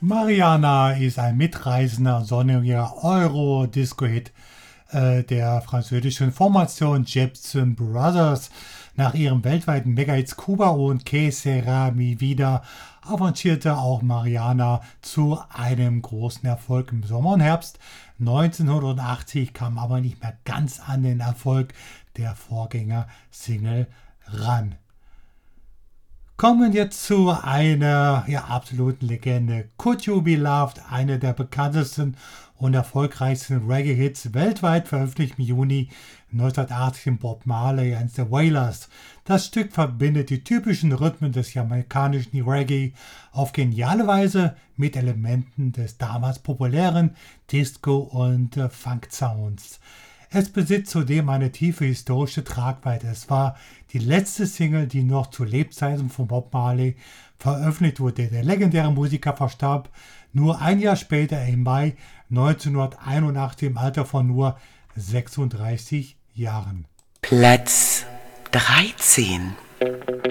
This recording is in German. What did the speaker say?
Mariana ist ein mitreißender, sonniger Euro-Disco-Hit der französischen Formation Jepsen Brothers. Nach ihrem weltweiten Mega-Hits Cuba und Que Sera Mi Vida avancierte auch Mariana zu einem großen Erfolg im Sommer und Herbst 1980, kam aber nicht mehr ganz an den Erfolg der Vorgänger-Single ran. Kommen jetzt zu einer absoluten Legende. Could You Be Loved, einer der bekanntesten und erfolgreichsten Reggae-Hits weltweit, veröffentlicht im Juni 1980 in Bob Marley and the Wailers. Das Stück verbindet die typischen Rhythmen des jamaikanischen Reggae auf geniale Weise mit Elementen des damals populären Disco- und Funk-Sounds. Es besitzt zudem eine tiefe historische Tragweite. Es war die letzte Single, die noch zu Lebzeiten von Bob Marley veröffentlicht wurde. Der legendäre Musiker verstarb nur ein Jahr später im Mai 1981 im Alter von nur 36 Jahren. Platz 13.